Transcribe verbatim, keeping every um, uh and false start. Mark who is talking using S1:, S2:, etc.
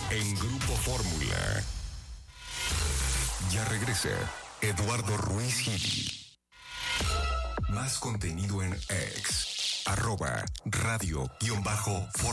S1: en Grupo Fórmula. Ya regresa Eduardo Ruiz Gili. Más contenido en X, arroba radio-fórmula.